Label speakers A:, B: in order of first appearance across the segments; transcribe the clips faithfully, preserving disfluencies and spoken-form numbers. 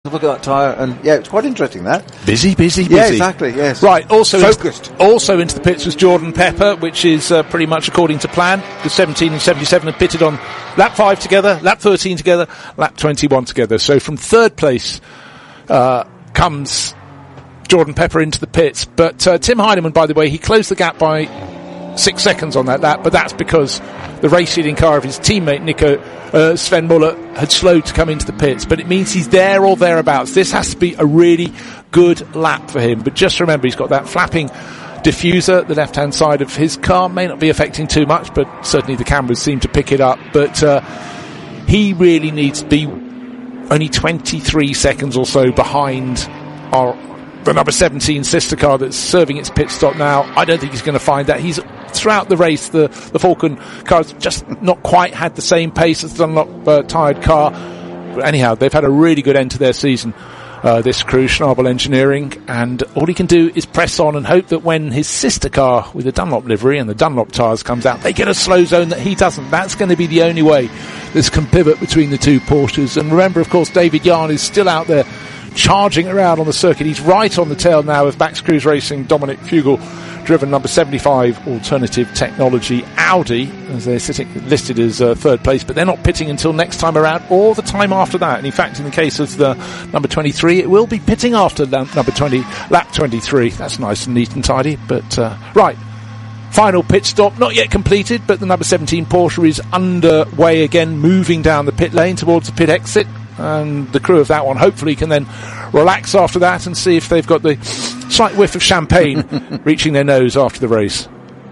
A: look at that tyre, and yeah, it's quite interesting, that.
B: Busy, busy, busy.
A: Yeah, exactly, yes.
B: Right, also
A: focused.
B: Into, also into the pits was Jordan Pepper, which is uh, pretty much according to plan. The seventeen and seventy-seven had pitted on lap five together, lap thirteen together, lap twenty-one together. So from third place uh, comes Jordan Pepper into the pits. But uh, Tim Heinemann, by the way, he closed the gap by six seconds on that lap, but that's because the race-leading car of his teammate Nico uh, Sven Muller had slowed to come into the pits. But it means he's there or thereabouts. This has to be a really good lap for him. But just remember, he's got that flapping diffuser. The left-hand side of his car may not be affecting too much, but certainly the cameras seem to pick it up. But uh, he really needs to be only twenty-three seconds or so behind our the number seventeen sister car that's serving its pit stop now. I don't think he's going to find that. He's throughout the race, the, the Falcon car's just not quite had the same pace as the Dunlop uh, tired car. But anyhow, they've had a really good end to their season, uh, this crew, Schnabel Engineering, and all he can do is press on and hope that when his sister car with the Dunlop livery and the Dunlop tyres comes out, they get a slow zone that he doesn't. That's going to be the only way this can pivot between the two Porsches. And remember, of course, David Yarn is still out there charging around on the circuit. He's right on the tail now of Max Cruise Racing Dominic Fugel, driven number seventy-five Alternative Technology Audi, as they're sitting listed as uh, third place, but they're not pitting until next time around or the time after that. And in fact, in the case of the number twenty-three, it will be pitting after number twenty, lap twenty-three. That's nice and neat and tidy. But uh, right, final pit stop, not yet completed, but the number seventeen Porsche is underway again, moving down the pit lane towards the pit exit. And the crew of that one hopefully can then relax after that and see if they've got the slight whiff of champagne reaching their nose after the race.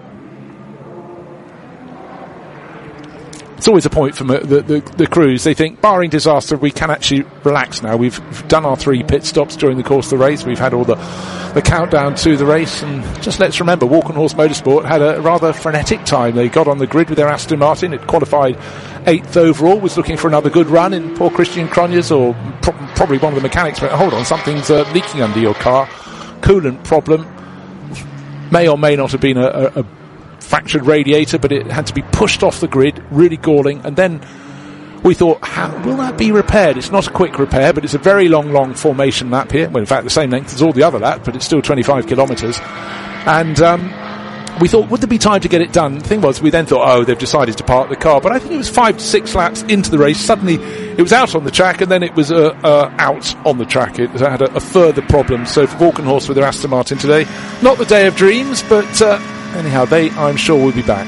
B: It's always a point from the, the, the crews. They think, barring disaster, we can actually relax now. We've, we've done our three pit stops during the course of the race. We've had all the, the countdown to the race. And just let's remember, Walk on Horse Motorsport had a rather frenetic time. They got on the grid with their Aston Martin. It qualified eighth overall, was looking for another good run in poor Christian Cronjes, or pro- probably one of the mechanics went, hold on, something's uh, leaking under your car. Coolant problem. May or may not have been a, a, a fractured radiator, but it had to be pushed off the grid, really galling. And then we thought, how will that be repaired? It's not a quick repair, but it's a very long, long formation lap here. Well, in fact, the same length as all the other laps, but it's still twenty-five kilometres. And um, we thought, would there be time to get it done? The thing was, we then thought, oh, they've decided to park the car. But I think it was five to six laps into the race. Suddenly, it was out on the track, and then it was uh, uh, out on the track. It had a, a further problem. So for Walk on Horse with their Aston Martin today, not the day of dreams, but uh, anyhow, they, I'm sure, will be back.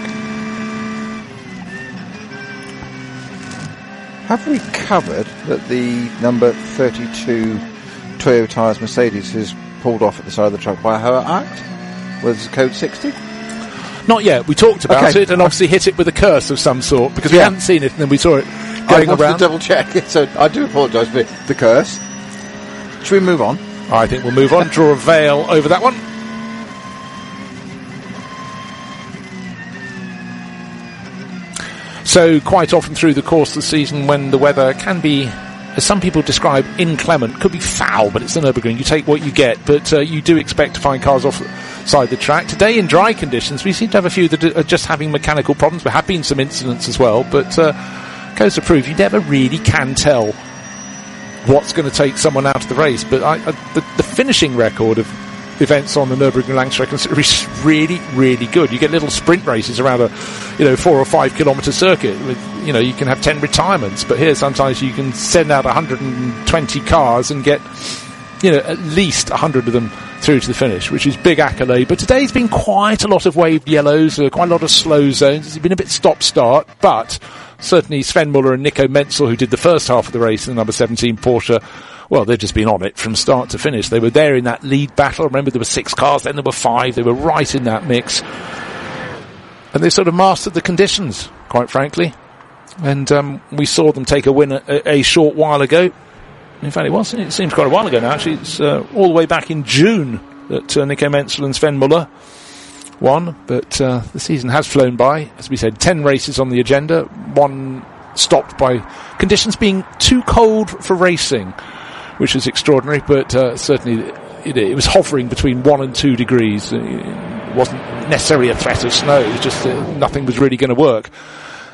A: Have we covered that the number thirty-two Toyo Tyres Mercedes is pulled off at the side of the track by her act? Was code sixty?
B: Not yet. We talked about
A: okay.
B: it and obviously hit it with a curse of some sort, because we
A: yeah.
B: hadn't seen it and then we saw it going
A: I wanted
B: around.
A: to double check it, so I do apologise for the curse. Should we move on?
B: I think we'll move on. Draw a veil over that one. So quite often through the course of the season, when the weather can be, as some people describe, inclement, could be foul, but it's the Nürburgring. You take what you get, but uh, you do expect to find cars offside the track. Today, in dry conditions, we seem to have a few that are just having mechanical problems. There have been some incidents as well, but uh, goes to prove you never really can tell what's going to take someone out of the race. But I, I, the, the finishing record of events on the Nürburgring Langstrecke is really, really good. You get little sprint races around a, you know, four or five kilometre circuit with, you know, you can have ten retirements, but here sometimes you can send out one hundred twenty cars and get, you know, at least one hundred of them through to the finish, which is big accolade. But today's been quite a lot of waved yellows, uh, quite a lot of slow zones. It's been a bit stop-start, but certainly Sven Muller and Nico Menzel, who did the first half of the race in the number seventeen Porsche, well, they've just been on it from start to finish. They were there in that lead battle. Remember, there were six cars, then there were five. They were right in that mix. And they sort of mastered the conditions, quite frankly. And um, we saw them take a win a, a short while ago. In fact, it was. It seems quite a while ago now, actually. It's uh, all the way back in June that uh, Nico Menzel and Sven Muller won. But uh, the season has flown by. As we said, ten races on the agenda. One stopped by conditions being too cold for racing, which is extraordinary, but uh, certainly it, it was hovering between one and two degrees. It wasn't necessarily a threat of snow, it was just uh, nothing was really going to work.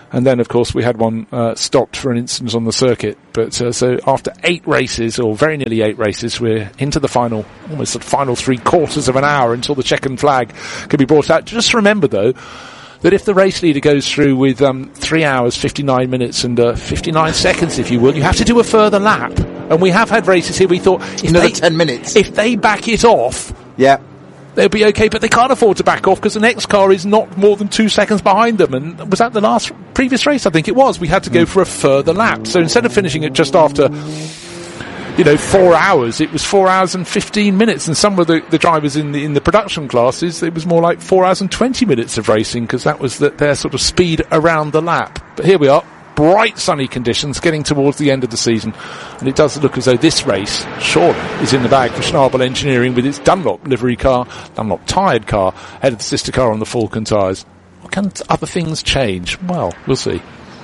B: And then, of course, we had one uh, stopped for an instance on the circuit. But uh, so after eight races, or very nearly eight races, we're into the final, almost the final three quarters of an hour until the checkered flag can be brought out. Just remember, though, that if the race leader goes through with um, three hours, fifty-nine minutes and uh, fifty-nine seconds, if you will, you have to do a further lap. And we have had races here we thought... If
A: Another
B: they,
A: ten minutes.
B: If they back it off...
A: Yeah.
B: They'll be okay, but they can't afford to back off because the next car is not more than two seconds behind them. And was that the last previous race? I think it was. We had to go for a further lap. So instead of finishing it just after, you know, four hours, it was four hours and fifteen minutes. And some of the, the drivers in the in the production classes, it was more like four hours and twenty minutes of racing because that was the, their sort of speed around the lap. But here we are. Bright sunny conditions getting towards the end of the season, and it does look as though this race surely is in the bag for Schnabel Engineering with its Dunlop livery car, Dunlop tired car, ahead of the sister car on the Falcon tyres. Can other things change? Well, we'll see.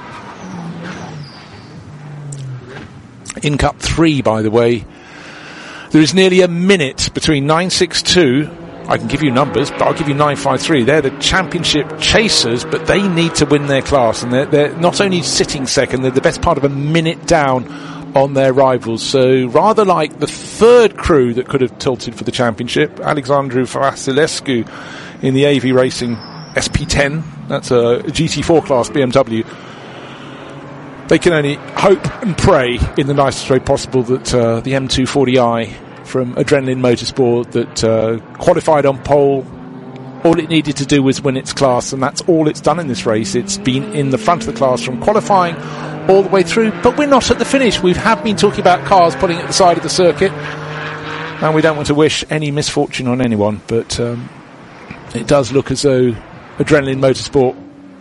B: In Cup three, by the way, there is nearly a minute between nine sixty-two, I can give you numbers, but I'll give you nine five three. They're the championship chasers, but they need to win their class. And they're, they're not only sitting second, they're the best part of a minute down on their rivals. So rather like the third crew that could have tilted for the championship, Alexandru Vasilescu in the A V Racing S P ten, that's a G T four class B M W. They can only hope and pray in the nicest way possible that uh, the M two forty i from Adrenaline Motorsport that uh, qualified on pole, all it needed to do was win its class, and that's all it's done in this race. It's been in the front of the class from qualifying all the way through, but we're not at the finish. We have been talking about cars putting at the side of the circuit, and we don't want to wish any misfortune on anyone, but um, it does look as though Adrenaline Motorsport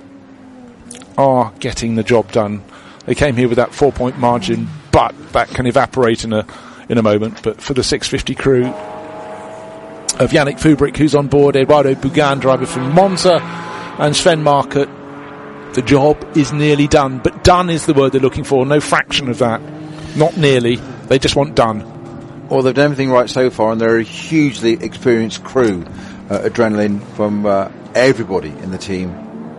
B: are getting the job done. They came here with that four-point margin, but that can evaporate in a in a moment. But for the six fifty crew of Yannick Fubrick, who's on board, Eduardo Bugan, driver from Monza, and Sven Markert, the job is nearly done. But done is the word they're looking for. No fraction of that. Not nearly. They just want done.
A: Well, they've done everything right so far, and they're a hugely experienced crew. Uh, Adrenaline from uh, everybody in the team.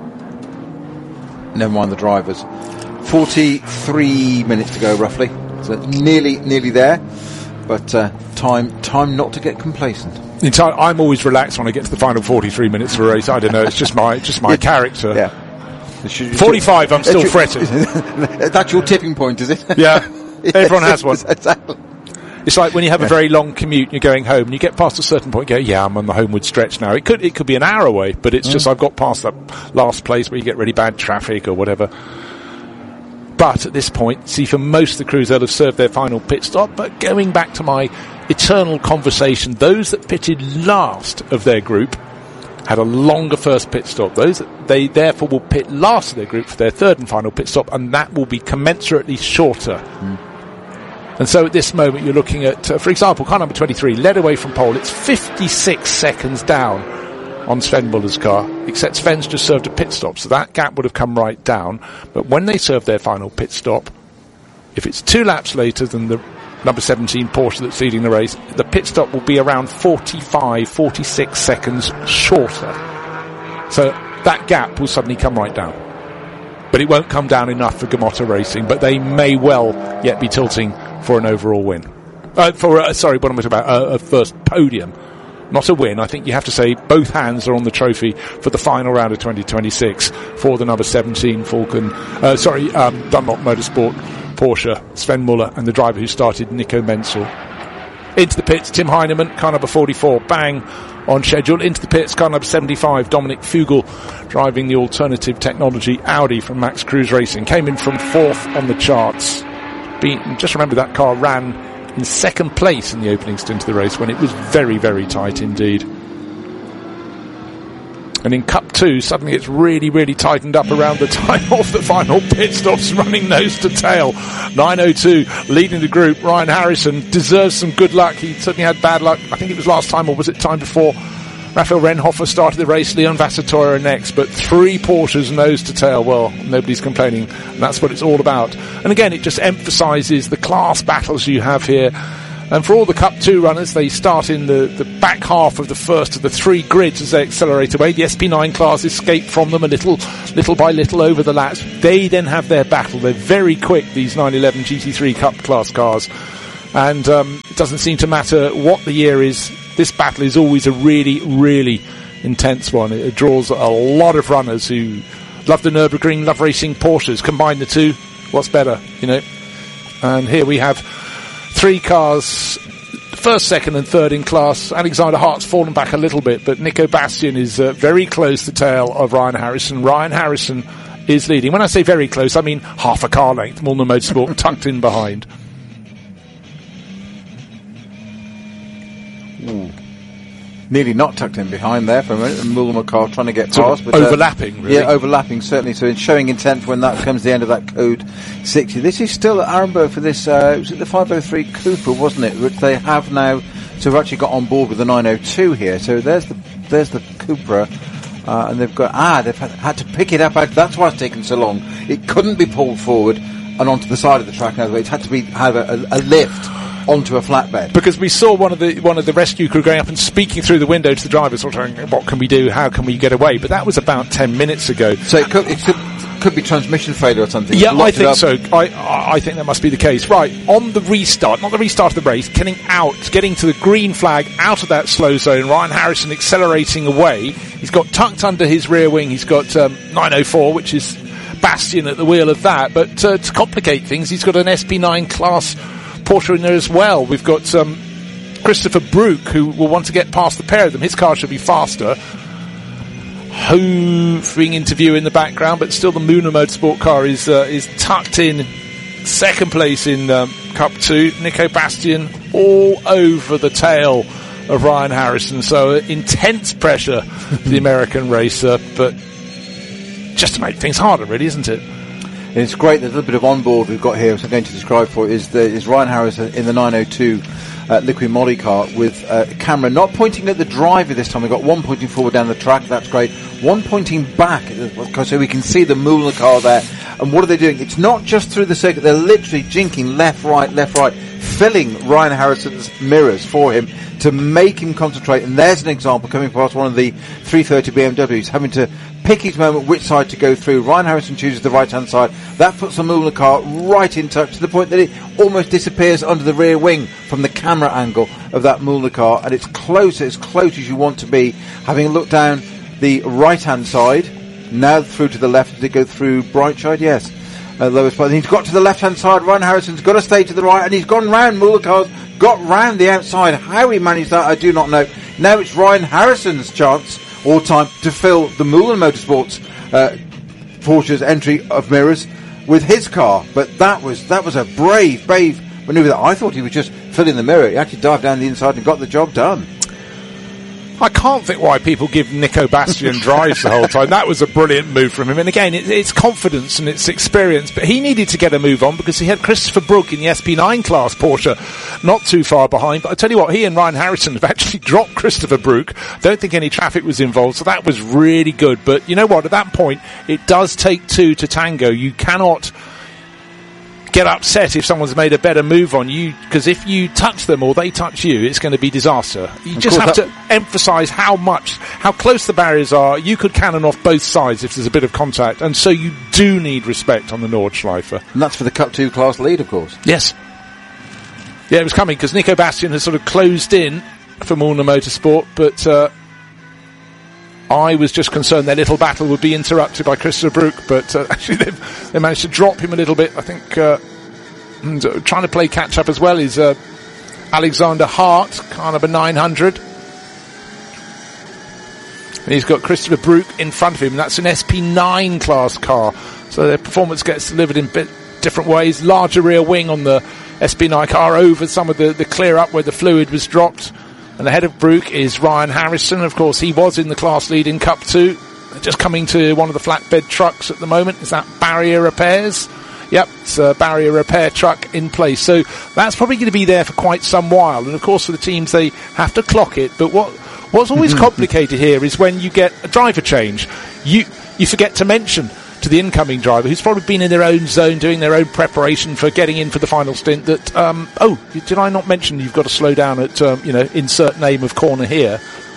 A: Never mind the drivers. forty-three minutes to go, roughly. So nearly, nearly there. But uh, time, time not to get complacent.
B: Entire, I'm always relaxed when I get to the final forty-three minutes of a race. I don't know. It's just my, just my character.
A: Yeah. Should,
B: forty-five.
A: should,
B: I'm still
A: your,
B: fretting.
A: That's your tipping point, is it?
B: Yeah. Everyone has one.
A: Exactly.
B: It's like when you have
A: yeah.
B: a very long commute and you're going home and you get past a certain point and go, yeah, I'm on the homeward stretch now. It could, it could be an hour away, but it's mm. just I've got past that last place where you get really bad traffic or whatever. But at this point, see, for most of the crews, they'll have served their final pit stop. But going back to my eternal conversation, those that pitted last of their group had a longer first pit stop. Those that they therefore will pit last of their group for their third and final pit stop, and that will be commensurately shorter. Mm. And so at this moment, you're looking at, uh, for example, car number twenty-three, led away from pole. It's fifty-six seconds down on Sven Muller's car, except Sven's just served a pit stop, so that gap would have come right down. But when they serve their final pit stop, if it's two laps later than the number seventeen Porsche that's leading the race, the pit stop will be around forty-five, forty-six seconds shorter. So that gap will suddenly come right down. But it won't come down enough for Gamotta Racing, but they may well yet be tilting for an overall win. Uh, for uh, sorry, what am I talking about? Uh, a first podium. Not a win. I think you have to say both hands are on the trophy for the final round of twenty twenty-six for the number seventeen Falcon, uh, sorry, um, Dunlop Motorsport Porsche, Sven Muller, and the driver who started, Nico Menzel. Into the pits, Tim Heinemann, car number forty-four, bang on schedule. Into the pits, car number seventy-five, Dominic Fugel, driving the alternative technology Audi from Max Cruz Racing. Came in from fourth on the charts. Beaten, just remember that car ran in second place in the opening stint of the race when it was very, very tight indeed. And in Cup two, suddenly it's really, really tightened up around the time of the final pit stops, running nose to tail. nine oh two leading the group. Ryan Harrison deserves some good luck. He certainly had bad luck. I think it was last time, or was it time before? Raphael Renhofer started the race, Leon Vassatoira next, but three Porsches nose to tail. Well, nobody's complaining, and that's what it's all about. And again, it just emphasises the class battles you have here. And for all the Cup two runners, they start in the, the back half of the first of the three grids as they accelerate away. The S P nine class escape from them a little, little by little over the laps. They then have their battle. They're very quick, these nine eleven G T three Cup class cars. And um, it doesn't seem to matter what the year is. This battle is always a really, really intense one. It, it draws a lot of runners who love the Nürburgring, love racing Porsches. Combine the two, what's better, you know? And here we have three cars, first, second and third in class. Alexander Hart's fallen back a little bit, but Nico Bastian is uh, very close to the tail of Ryan Harrison. Ryan Harrison is leading. When I say very close, I mean half a car length. Mulliner Motorsport tucked in behind.
A: Ooh. Nearly not tucked in behind there for a minute. Mulliner car trying to get
B: sort
A: past.
B: But,
A: overlapping,
B: uh, really.
A: Yeah, overlapping, certainly. So in showing intent when that comes to the end of that code sixty. This is still at Arenberg for this, uh, it was at the five oh three Cooper, wasn't it? Which they have now, so we've actually got on board with the nine oh two here. So there's the, there's the Cupra. Uh, and they've got, ah, they've had, had to pick it up. That's why it's taken so long. It couldn't be pulled forward and onto the side of the track. Now, it had to be, have a, a, a lift onto a flatbed.
B: Because we saw one of the one of the rescue crew going up and speaking through the window to the drivers, sort of saying, what can we do, how can we get away? But that was about ten minutes ago.
A: So it could, it could, could be transmission failure or something.
B: Yeah, I think so. I, I think that must be the case. Right, on the restart, not the restart of the race, getting out, getting to the green flag, out of that slow zone, Ryan Harrison accelerating away. He's got tucked under his rear wing, he's got um, nine oh four, which is Bastian at the wheel of that. But uh, to complicate things, he's got an S P nine class Porsche in there as well. We've got um, Christopher Brook, who will want to get past the pair of them. His car should be faster. Hooving into view in the background, but still the Mulliner Motorsport car is uh, is tucked in second place in um, Cup two. Nico Bastian all over the tail of Ryan Harrison, so uh, intense pressure for the American racer, but just to make things harder, really, isn't it?
A: And it's great. There's a little bit of onboard we've got here, which I'm going to describe for you, is, the, is Ryan Harrison in the nine oh two uh, Liqui Moly car with uh, a camera not pointing at the driver this time. We've got one pointing forward down the track, that's great. One pointing back, so we can see the Mulliner car there. And what are they doing? It's not just through the circuit, they're literally jinking left, right, left, right, filling Ryan Harrison's mirrors for him to make him concentrate. And there's an example coming past one of the three thirty B M Ws, having to pick his moment which side to go through. Ryan Harrison chooses the right hand side. That puts the Mulliner car right in touch to the point that it almost disappears under the rear wing from the camera angle of that Mulliner car, and it's close, as close as you want to be, having looked down the right hand side, now through to the left. Did it go through Brightside? Yes. Uh, lowest part. He's got to the left hand side. Ryan Harrison's got to stay to the right, and he's gone round. Mulliner car's got round the outside. How he managed that, I do not know. Now it's Ryan Harrison's chance all time to fill the Mulliner Motorsports uh, Porsche's entry of mirrors with his car. But that was that was a brave, brave manoeuvre. That I thought he was just filling the mirror. He actually dived down the inside and got the job done.
B: I can't think why people give Nico Bastian drives the whole time. That was a brilliant move from him. And again, it, it's confidence and it's experience. But he needed to get a move on because he had Christopher Brook in the S P nine class Porsche not too far behind. But I tell you what, he and Ryan Harrison have actually dropped Christopher Brook. Don't think any traffic was involved. So that was really good. But you know what? At that point, it does take two to tango. You cannot get upset if someone's made a better move on you, because if you touch them or they touch you, it's going to be disaster. You just have to emphasise how much, how close the barriers are. You could cannon off both sides if there's a bit of contact, and so you do need respect on the Nordschleife.
A: And that's for the Cup two class lead, of course.
B: Yes. Yeah, it was coming, because Nico Bastian has sort of closed in for Mulliner Motorsport, but uh, I was just concerned their little battle would be interrupted by Christopher Brook, but uh, actually they managed to drop him a little bit. I think uh, and, uh, trying to play catch up as well is uh, Alexander Hart, car number nine hundred. And he's got Christopher Brook in front of him. That's an S P nine class car, so their performance gets delivered in bit different ways. Larger rear wing on the S P nine car over some of the, the clear up where the fluid was dropped. And ahead of Brook is Ryan Harrison. Of course, he was in the class lead in Cup two. Just coming to one of the flatbed trucks at the moment. Is that Barrier Repairs? Yep, it's a Barrier Repair truck in place. So that's probably going to be there for quite some while. And of course, for the teams, they have to clock it. But what what's always complicated here is when you get a driver change. You you forget to mention to the incoming driver, who's probably been in their own zone, doing their own preparation for getting in for the final stint, that, um, oh, did I not mention you've got to slow down at, um, you know, insert name of corner here.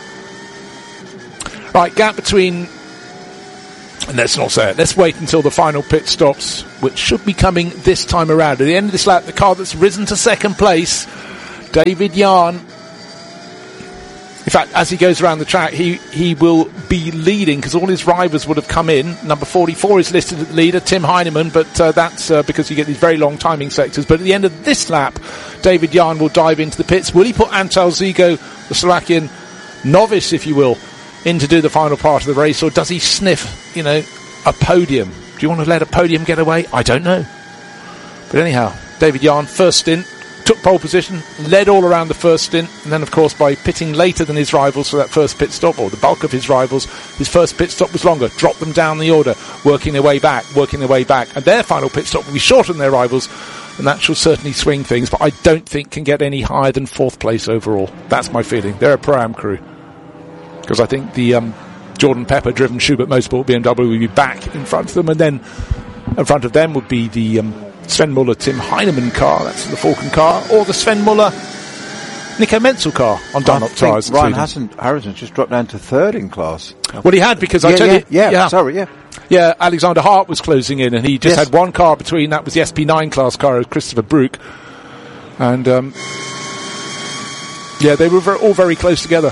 B: Right, gap between... And let's not say it. Let's wait until the final pit stops, which should be coming this time around. At the end of this lap, the car that's risen to second place, David Yarn. In fact, as he goes around the track, he, he will be leading because all his rivals would have come in. Number forty-four is listed as the leader, Tim Heinemann, but uh, that's uh, because you get these very long timing sectors. But at the end of this lap, David Yarn will dive into the pits. Will he put Antal Zigo, the Slovakian novice, if you will, in to do the final part of the race, or does he sniff, you know, a podium? Do you want to let a podium get away? I don't know. But anyhow, David Yarn, first stint, took pole position, led all around the first stint, and then, of course, by pitting later than his rivals for that first pit stop, or the bulk of his rivals, his first pit stop was longer, dropped them down the order, working their way back, working their way back, and their final pit stop will be shorter than their rivals, and that shall certainly swing things, but I don't think can get any higher than fourth place overall. That's my feeling. They're a Pro-Am crew. Because I think the um, Jordan Pepper-driven Schubert Motorsport B M W will be back in front of them, and then in front of them would be the um, Sven Muller Tim Heinemann car, that's the Falcon car, or the Sven Muller Nico Menzel car on Dunlop tyres.
A: Ryan Hassan, Harrison's just dropped down to third in class.
B: Well, he had, because
A: yeah,
B: I tell
A: yeah,
B: you...
A: Yeah,
B: yeah,
A: sorry, yeah.
B: Yeah, Alexander Hart was closing in, and he just
A: yes.
B: had one car between. That was the S P nine class car of Christopher Brook. And, um, yeah, they were ver- all very close together.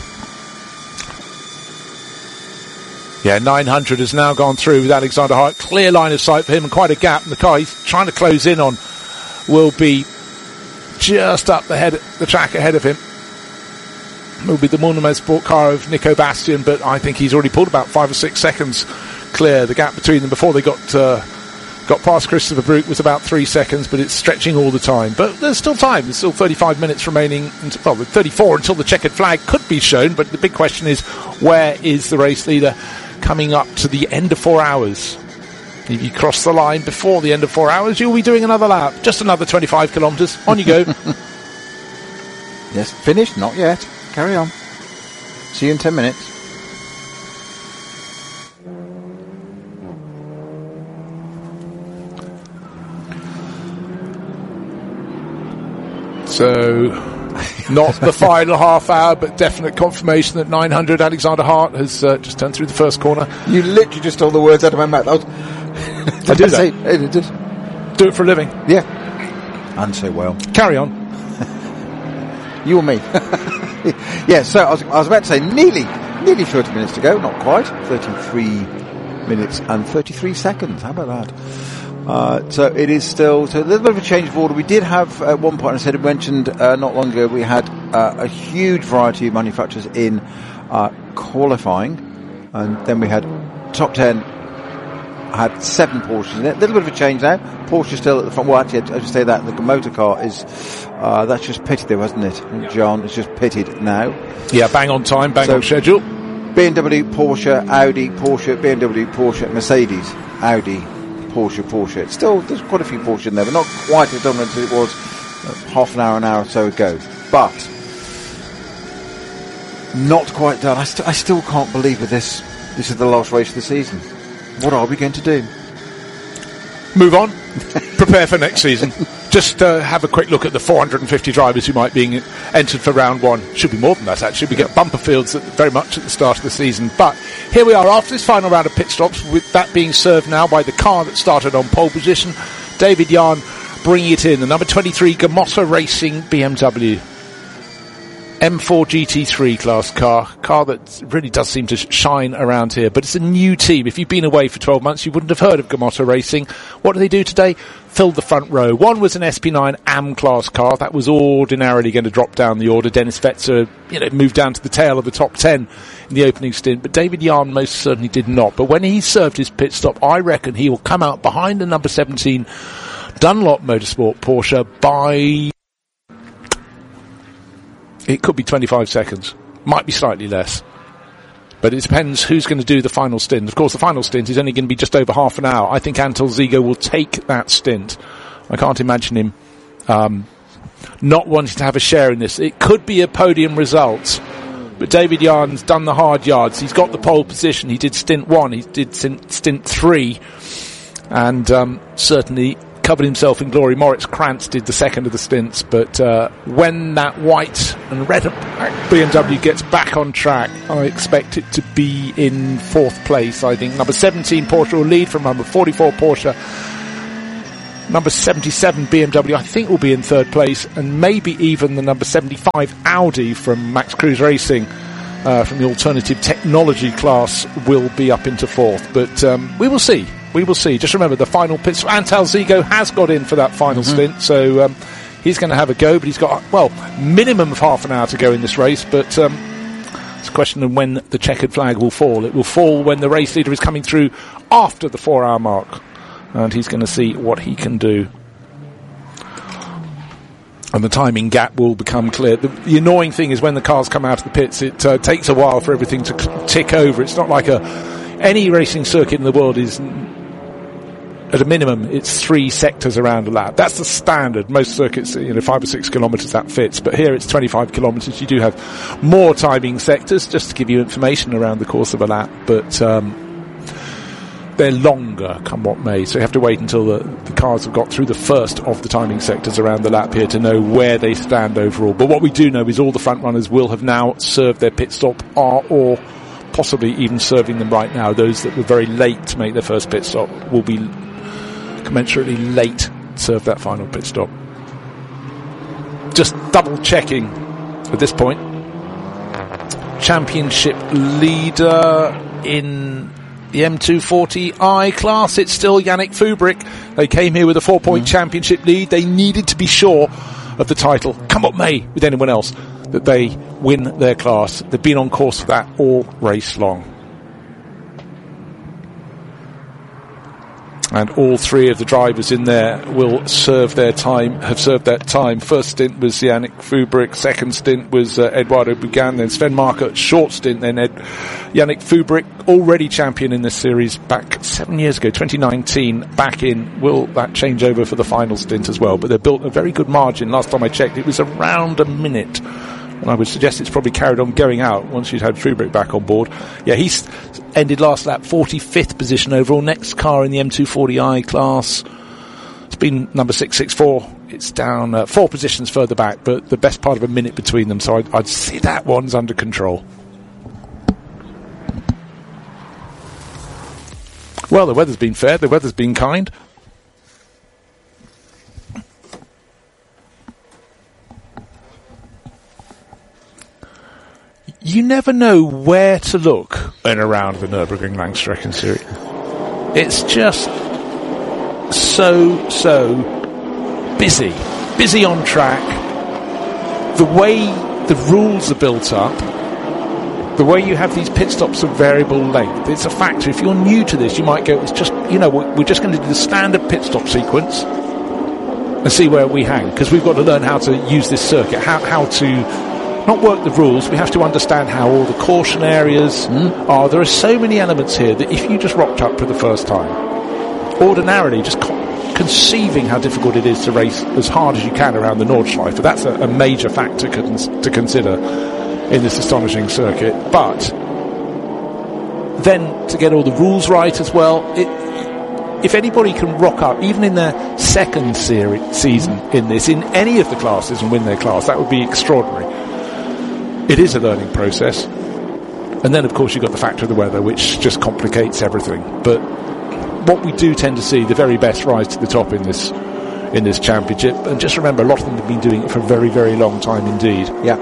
B: Yeah, nine hundred has now gone through with Alexander Hart. Clear line of sight for him and quite a gap. And the car he's trying to close in on will be just up the head, the track ahead of him. Will be the Monument Sport car of Nico Bastian, but I think he's already pulled about five or six seconds clear. The gap between them before they got uh, got past Christopher Brook was about three seconds, but it's stretching all the time. But there's still time. There's still thirty-five minutes remaining. Until, well, thirty-four until the checkered flag could be shown. But the big question is, where is the race leader coming up to the end of four hours? If you cross the line before the end of four hours, you'll be doing another lap. Just another twenty-five kilometres. On you go.
A: Yes, finished? Not yet. Carry on. See you in ten minutes.
B: So, not the final half hour, but definite confirmation that nine hundred Alexander Hart has uh, just turned through the first corner.
A: You literally just stole the words out of my mouth. I, was
B: I did
A: say,
B: that.
A: It, just,
B: Do it for a living.
A: Yeah. And so well.
B: Carry on.
A: You or me. Yeah, so I was, I was about to say nearly, nearly thirty minutes to go. Not quite. thirty-three minutes and thirty-three seconds. How about that? Uh, so it is still so a little bit of a change of order. We did have at one point, I said, I mentioned uh, not long ago, we had uh, a huge variety of manufacturers in uh, qualifying, and then we had top ten. Had seven Porsches in it. A little bit of a change now. Porsche still at the front. Well, actually, I should say that the motor car is uh, that's just pitted there, wasn't it? Yeah. John, it's just pitted now.
B: Yeah, bang on time, bang
A: so,
B: on schedule.
A: B M W, Porsche, Audi, Porsche, B M W, Porsche, Mercedes, Audi, Porsche, Porsche. It's still, there's quite a few Porsche in there, but not quite as dominant as it was uh, half an hour, an hour or so ago. But not quite done. I, st- I still can't believe that this this is the last race of the season. What are we going to do?
B: Move on. Prepare for next season. Just uh, have a quick look at the four hundred fifty drivers who might be entered for round one. Should be more than that, actually. We get bumper fields at, very much at the start of the season. But here we are after this final round of pit stops, with that being served now by the car that started on pole position. David Yarn bringing it in. The number twenty-three Gamotta Racing B M W. M four G T three class car, car that really does seem to shine around here, but it's a new team. If you've been away for twelve months, you wouldn't have heard of Gamotta Racing. What do they do today? Filled the front row. One was an S P nine A M class car that was ordinarily going to drop down the order. Dennis Fetzer, you know, moved down to the tail of the top ten in the opening stint, but David Yarn most certainly did not. But when he served his pit stop, I reckon he will come out behind the number seventeen Dunlop Motorsport Porsche by... It could be twenty-five seconds. Might be slightly less. But it depends who's going to do the final stint. Of course, the final stint is only going to be just over half an hour. I think Antal Zigo will take that stint. I can't imagine him um, not wanting to have a share in this. It could be a podium result. But David Yarn's done the hard yards. He's got the pole position. He did stint one. He did stint, stint three. And um, certainly covered himself in glory. Moritz Krantz did the second of the stints. But uh, when that white and red B M W gets back on track, I expect it to be in fourth place. I think number seventeen Porsche will lead from number forty-four Porsche. Number seventy-seven B M W I think will be in third place, and maybe even the number seventy-five Audi from Max Cruz Racing uh, from the alternative technology class will be up into fourth. But um, we will see. We will see. Just remember the final pits. Antal Zigo has got in for that final mm-hmm. stint, so um, he's going to have a go, but he's got, well, minimum of half an hour to go in this race, but um, it's a question of when the checkered flag will fall. It will fall when the race leader is coming through after the four hour mark. And he's going to see what he can do. And the timing gap will become clear. The, the annoying thing is when the cars come out of the pits, it uh, takes a while for everything to c- tick over. It's not like a any racing circuit in the world is, at a minimum, it's three sectors around a lap. That's the standard. Most circuits, you know, five or six kilometres, that fits. But here it's twenty-five kilometres. You do have more timing sectors, just to give you information around the course of a lap. But Um, they're longer, come what may, so you have to wait until the, the cars have got through the first of the timing sectors around the lap here to know where they stand overall. But what we do know is all the front runners will have now served their pit stop, are, or possibly even serving them right now. Those that were very late to make their first pit stop will be commensurately late to serve that final pit stop. Just double checking at this point. Championship leader in the M two forty i class, it's still Yannick Fubrick. They came here with a four-point mm. championship lead. They needed to be sure of the title, come what may, with anyone else, that they win their class. They've been on course for that all race long. And all three of the drivers in there will serve their time, have served that time. First stint was Yannick Fubrick, second stint was uh, Eduardo Bugan, then Sven Marker, short stint, then Ed, Yannick Fubrick, already champion in this series back seven years ago, twenty nineteen, back in. Will that change over for the final stint as well? But they built a very good margin. Last time I checked, it was around a minute. And I would suggest it's probably carried on going out once you'd had Fubrick back on board. Yeah, he's ended last lap forty-fifth position overall. Next car in the M two forty i class, it's been number six sixty-four. It's down uh, four positions further back, but the best part of a minute between them. So I'd, I'd say that one's under control. Well, the weather's been fair. The weather's been kind. You never know where to look in around the Nürburgring Langstrecken Series. It's just so, so busy. Busy on track. The way the rules are built up, the way you have these pit stops of variable length, it's a factor. If you're new to this, you might go, it's just, you know, we're just going to do the standard pit stop sequence and see where we hang, because we've got to learn how to use this circuit, how, how to not work the rules. We have to understand how all the caution areas mm. are. There are so many elements here that if you just rocked up for the first time, ordinarily just co- conceiving how difficult it is to race as hard as you can around the Nordschleife, that's a, a major factor cons- to consider in this astonishing circuit. But then to get all the rules right as well, it, if anybody can rock up, even in their second series, season in this, in any of the classes and win their class, that would be extraordinary. It is a learning process. And then, of course, you've got the factor of the weather, which just complicates everything. But what we do tend to see, the very best rise to the top in this in this championship. And just remember, a lot of them have been doing it for a very, very long time indeed.
A: Yeah.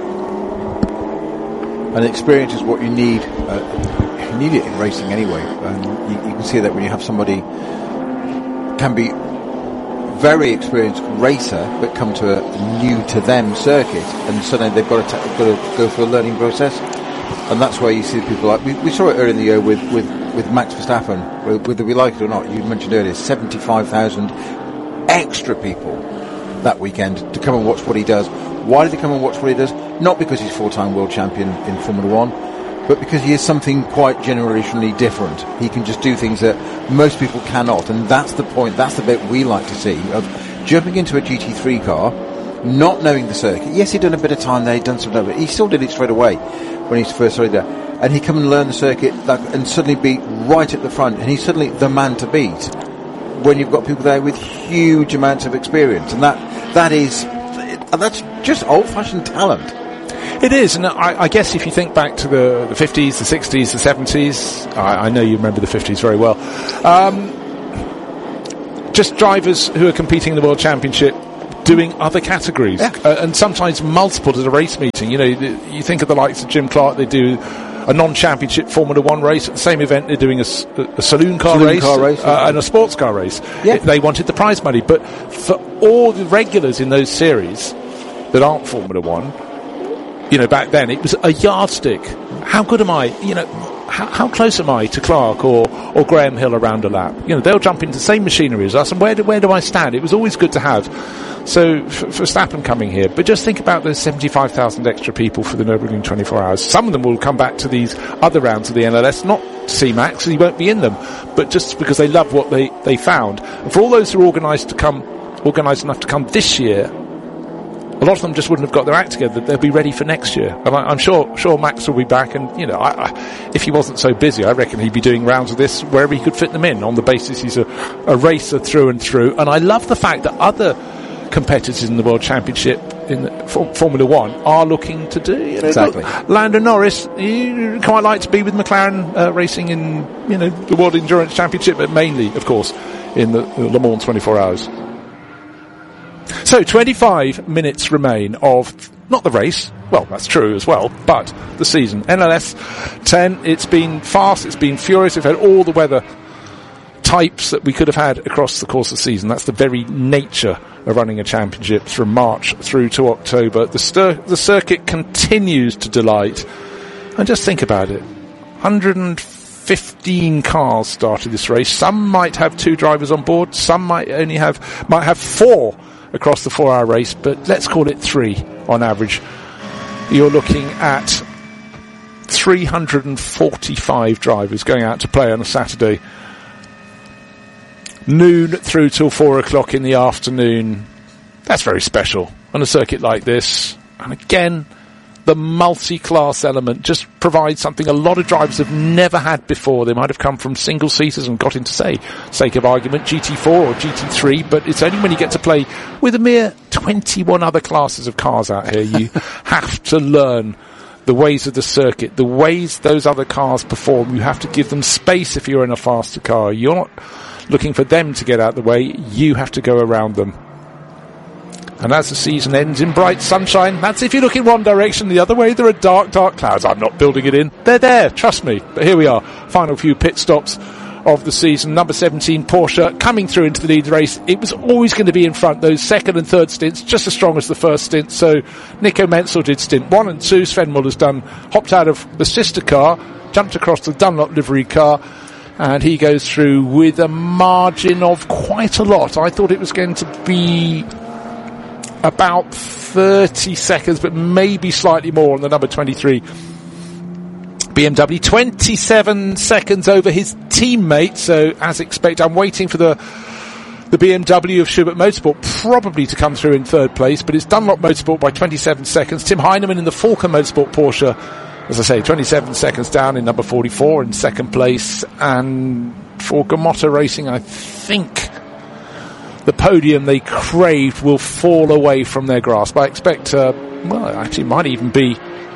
A: And experience is what you need. Uh, you need it in racing anyway. And you, you can see that when you have somebody can be very experienced racer but come to a new to them circuit, and suddenly they've got to, ta- got to go through a learning process, and that's where you see people like we, we saw it earlier in the year with, with, with Max Verstappen, whether we like it or not. You mentioned earlier seventy-five thousand extra people that weekend to come and watch what he does. Why do they come and watch what he does? Not because he's four-time world champion in Formula One, but because he is something quite generationally different. He can just do things that most people cannot, and that's the point, that's the bit we like to see, of jumping into a G T three car, not knowing the circuit. Yes, he'd done a bit of time there, he'd done some, but he still did it straight away. when he first started there, and he'd come and learn the circuit like, and suddenly be right at the front, and he's suddenly the man to beat when you've got people there with huge amounts of experience, and that that is and that's just old-fashioned talent.
B: It is, and I, I guess if you think back to the, the fifties, the sixties, the seventies, I, I know you remember the fifties very well, um, just drivers who are competing in the World Championship doing other categories,
A: yeah.
B: uh, and sometimes multiple at a race meeting. You know, the, you think of the likes of Jim Clark, they do a non-championship Formula One race. At the same event, they're doing a, a saloon car
A: saloon
B: race,
A: car race
B: uh, and a sports car race.
A: Yeah.
B: They wanted the prize money, but for all the regulars in those series that aren't Formula One, you know, back then it was a yardstick. How good am I? You know, how, how close am I to Clark or, or Graham Hill around a lap? You know, they'll jump into the same machinery as us, and where do, where do I stand? It was always good to have. So, for Verstappen coming here, but just think about those seventy-five thousand extra people for the Nürburgring twenty-four hours. Some of them will come back to these other rounds of the N L S, not to see Max, he won't be in them, but just because they love what they, they found. And for all those who are organised to come, organised enough to come this year, a lot of them just wouldn't have got their act together. They'll be ready for next year. And I, I'm sure sure Max will be back. And, you know, I, I, if he wasn't so busy, I reckon he'd be doing rounds of this wherever he could fit them in, on the basis he's a, a racer through and through. And I love the fact that other competitors in the World Championship in the, for, Formula One are looking to do. You know,
A: exactly.
B: Look, Lando Norris, he quite like to be with McLaren uh, racing in, you know, the World Endurance Championship, but mainly, of course, in the, the Le Mans twenty-four hours. So, twenty-five minutes remain of, not the race, well, that's true as well, but the season. N L S ten, it's been fast, it's been furious, we've had all the weather types that we could have had across the course of the season. That's the very nature of running a championship from March through to October. The, stir- the circuit continues to delight. And just think about it. one hundred fifteen cars started this race. Some might have two drivers on board, some might only have, might have four across the four-hour race, but let's call it three on average. You're looking at three hundred forty-five drivers going out to play on a Saturday. Noon through till four o'clock in the afternoon. That's very special on a circuit like this. And again, the multi-class element just provides something a lot of drivers have never had before. They might have come from single-seaters and got into, say, sake of argument, G T four or G T three, but it's only when you get to play with a mere twenty-one other classes of cars out here, you have to learn the ways of the circuit, the ways those other cars perform. You have to give them space if you're in a faster car. You're not looking for them to get out of the way, you have to go around them. And as the season ends in bright sunshine, that's if you look in one direction. The other way, there are dark, dark clouds. I'm not building it in. They're there, trust me. But here we are, final few pit stops of the season. Number seventeen, Porsche, coming through into the lead race. It was always going to be in front. Those second and third stints, just as strong as the first stint. So Nico Menzel did stint one and two. Sven Muller's done, hopped out of the sister car, jumped across the Dunlop livery car, and he goes through with a margin of quite a lot. I thought it was going to be about thirty seconds, but maybe slightly more on the number twenty-three B M W. twenty-seven seconds over his teammate. So, as expected, I'm waiting for the the B M W of Schubert Motorsport probably to come through in third place, but it's Dunlop Motorsport by twenty-seven seconds. Tim Heinemann in the Falken Motorsport Porsche, as I say, twenty-seven seconds down in number forty-four in second place. And for Gamotta Racing, I think the podium they craved will fall away from their grasp. I expect, uh, well, actually it might even be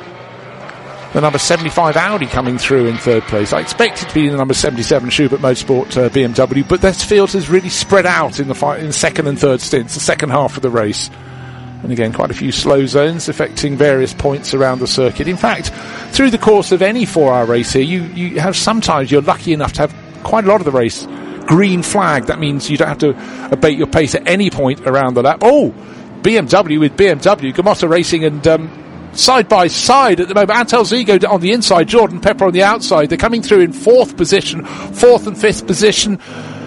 B: the number seventy-five Audi coming through in third place. I expect it to be the number seventy-seven Schubert Motorsport uh, B M W, but this field has really spread out in the fi- in second and third stints, the second half of the race. And again, quite a few slow zones affecting various points around the circuit. In fact, through the course of any four-hour race here, you, you have sometimes you're lucky enough to have quite a lot of the race green flag. That means you don't have to abate your pace at any point around the lap. Oh, B M W with B M W, Gamotta Racing and um, side by side at the moment. Antel Zigo on the inside, Jordan Pepper on the outside. They're coming through in fourth position, fourth and fifth position.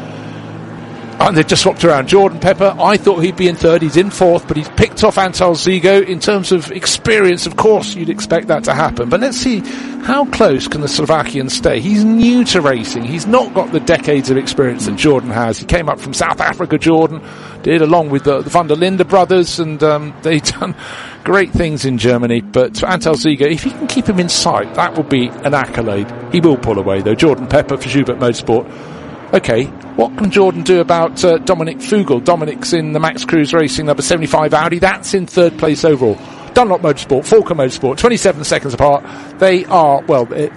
B: And they've just swapped around. Jordan Pepper, I thought he'd be in third. He's in fourth, but he's picked off Antal Zigo. In terms of experience, of course, you'd expect that to happen. But let's see, how close can the Slovakian stay? He's new to racing. He's not got the decades of experience that Jordan has. He came up from South Africa, Jordan, did along with the, the Van der Linde brothers, and um, they done great things in Germany, but Antal Ziege, if he can keep him in sight, that will be an accolade. He will pull away, though. Jordan Pepper for Schubert Motorsport. Okay, what can Jordan do about uh, Dominic Fugel? Dominic's in the Max Cruz Racing number seventy-five Audi. That's in third place overall. Dunlop Motorsport, Falken Motorsport, twenty-seven seconds apart. They are, well, a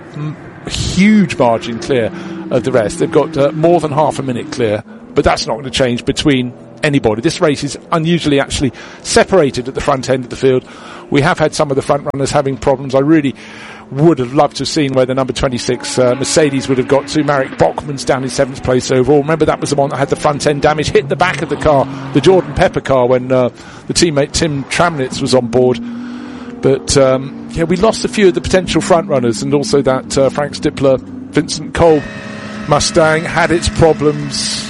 B: huge margin clear of the rest. They've got uh, more than half a minute clear, but that's not going to change between anybody. This race is unusually actually separated at the front end of the field. We have had some of the front runners having problems. I really would have loved to have seen where the number twenty-six uh, Mercedes would have got to. Marek Bachmann's down in seventh place overall. Remember, that was the one that had the front end damage, hit the back of the car, the Jordan Pepper car, when uh, the teammate Tim Tramnitz was on board. But um, yeah, we lost a few of the potential front runners, and also that uh, Frank Stippler, Vincent Cole Mustang had its problems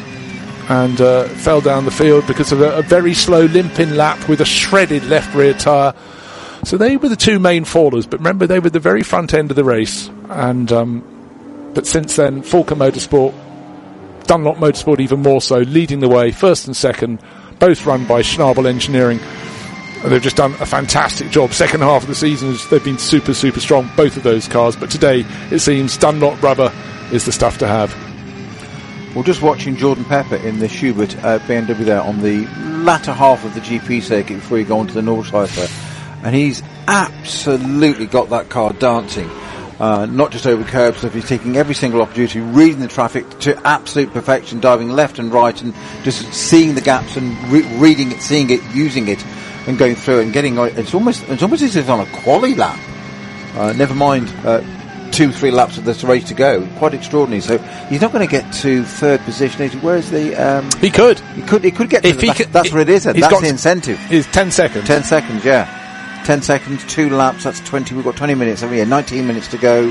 B: and uh, fell down the field because of a, a very slow limping lap with a shredded left rear tyre. So they were the two main fallers, but remember, they were the very front end of the race. And um, but since then, Falken Motorsport, Dunlop Motorsport even more so, leading the way, first and second, both run by Schnabel Engineering. They've just done a fantastic job. Second half of the season, they've been super, super strong, both of those cars. But today, it seems Dunlop rubber is the stuff to have.
A: Well, just watching Jordan Pepper in the Schubert uh, B M W there on the latter half of the G P circuit before you go on to the Nordschleife, and he's absolutely got that car dancing, uh, not just over curbs, so he's taking every single opportunity, reading the traffic to absolute perfection, diving left and right, and just seeing the gaps and re- reading it, seeing it, using it, and going through and getting. It's almost it's almost as if it's on a quali lap. Uh, never mind. Uh, two, three laps of this race to go. Quite extraordinary. So he's not going to get to third position. Where's the? Um,
B: he could.
A: He could. He could get. To
B: if
A: the,
B: he
A: that's,
B: could,
A: that's what it is. That's
B: got
A: the incentive.
B: Is ten seconds.
A: Ten seconds. Yeah. Ten seconds. Two laps. That's twenty. We've got twenty minutes. Haven't we? Yeah, nineteen minutes to go.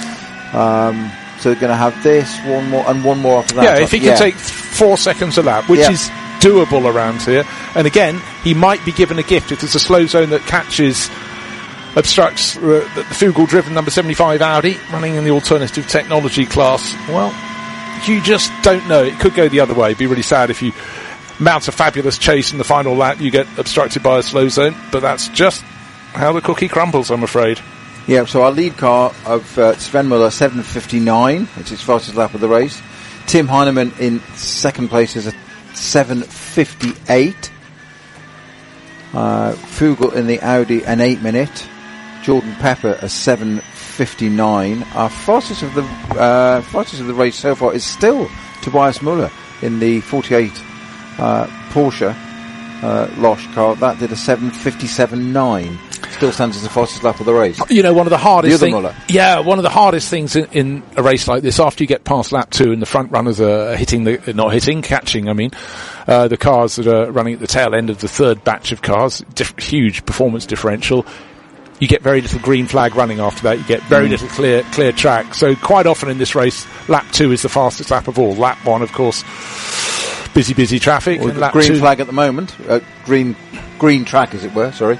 A: Um, so we're going to have this one more and one more after that.
B: Yeah. If he can yeah. take four seconds a lap, which
A: yeah.
B: is doable around here, and again, he might be given a gift if there's a slow zone that catches. Obstructs uh, the Fugel-driven number seventy-five Audi running in the alternative technology class. Well, you just don't know. It could go the other way. It'd be really sad if you mount a fabulous chase in the final lap, you get obstructed by a slow zone. But that's just how the cookie crumbles, I'm afraid.
A: Yeah, so our lead car of uh, Sven Muller, seven fifty-nine. It's his fastest lap of the race. Tim Heinemann in second place is a seven fifty-eight. Uh, Fugel in the Audi, an eight minute. Jordan Pepper, a seven fifty-nine. Our fastest of the uh, fastest of the race so far is still Tobias Muller in the forty-eight uh, Porsche uh, Losch car. That did a seven fifty-seven nine. Still stands as the fastest lap of the race.
B: You know, one of the hardest
A: the things.
B: Yeah, one of the hardest things in, in a race like this, after you get past lap two and the front runners are hitting the not hitting, catching. I mean, uh, the cars that are running at the tail end of the third batch of cars, diff- huge performance differential. You get very little green flag running after that. You get very mm. little clear clear track. So quite often in this race, lap two is the fastest lap of all. Lap one, of course, busy, busy traffic.
A: Well,
B: and lap
A: green
B: two,
A: flag at the moment. Uh, green green track, as it were. Sorry.